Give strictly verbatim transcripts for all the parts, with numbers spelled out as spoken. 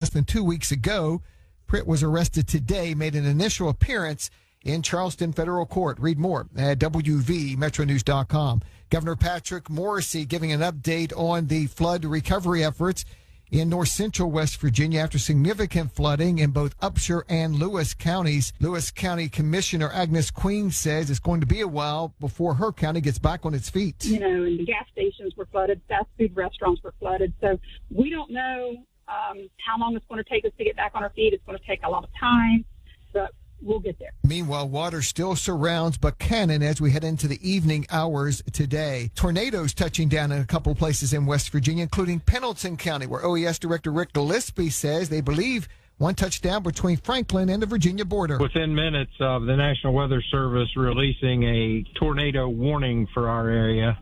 less than two weeks ago. Pritt was arrested today, made an initial appearance in Charleston federal court. Read more at W V Metro News dot com. Governor Patrick Morrisey giving an update on the flood recovery efforts in north central West Virginia after significant flooding in both Upshur and Lewis counties. Lewis County Commissioner Agnes Queen says it's going to be a while before her county gets back on its feet. You know, and the gas stations were flooded, fast food restaurants were flooded. So we don't know um, how long it's going to take us to get back on our feet. It's going to take a lot of time, but we'll get there. Meanwhile, water still surrounds Buchanan as we head into the evening hours today. Tornadoes touching down in a couple of places in West Virginia, including Pendleton County, where O E S Director Rick Gillespie says they believe one touchdown between Franklin and the Virginia border. Within minutes of the National Weather Service releasing a tornado warning for our area,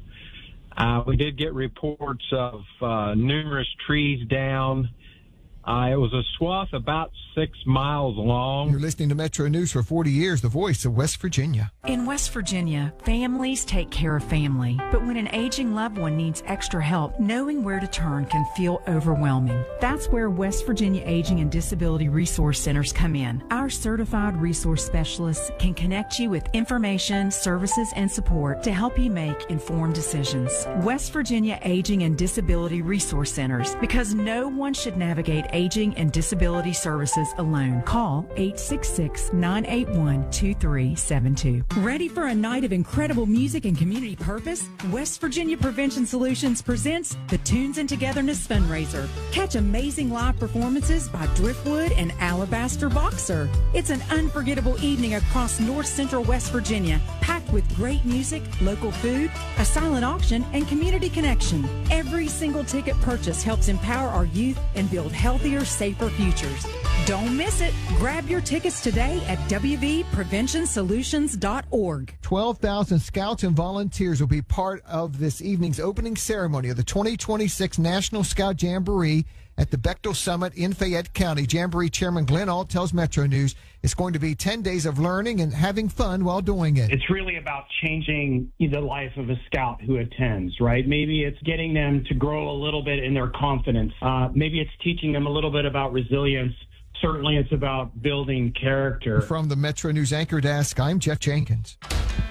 uh, we did get reports of uh, numerous trees down. Uh, it was a swath about six miles long. You're listening to Metro News for forty years, the voice of West Virginia. In West Virginia, families take care of family. But when an aging loved one needs extra help, knowing where to turn can feel overwhelming. That's where West Virginia Aging and Disability Resource Centers come in. Our certified resource specialists can connect you with information, services, and support to help you make informed decisions. West Virginia Aging and Disability Resource Centers, because no one should navigate aging and disability services alone. Call eight six six, nine eight one, two three seven two. Ready for a night of incredible music and community purpose? West Virginia Prevention Solutions presents the Tunes and Togetherness Fundraiser. Catch amazing live performances by Driftwood and Alabaster Boxer. It's an unforgettable evening across north central West Virginia, packed with great music, local food, a silent auction, and community connection. Every single ticket purchase helps empower our youth and build healthier, safer futures. Don't miss it. Grab your tickets today at W V prevention solutions dot org. twelve thousand scouts and volunteers will be part of this evening's opening ceremony of the twenty twenty-six National Scout Jamboree at the Bechtel Summit in Fayette County. Jamboree Chairman Glenn Ault tells Metro News it's going to be ten days of learning and having fun while doing it. It's really about changing the life of a scout who attends, right? Maybe it's getting them to grow a little bit in their confidence. Uh, maybe it's teaching them a little bit about resilience. Certainly it's about building character. From the Metro News Anchor Desk, I'm Jeff Jenkins.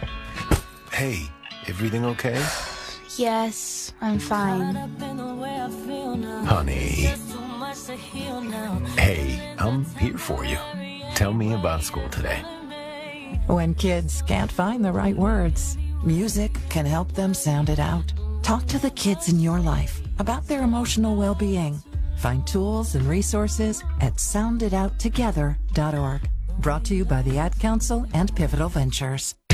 Hey, everything okay? Yes, I'm fine. Honey. Hey, I'm here for you. Tell me about school today. When kids can't find the right words, music can help them sound it out. Talk to the kids in your life about their emotional well-being. Find tools and resources at sound it out together dot org. Brought to you by the Ad Council and Pivotal Ventures.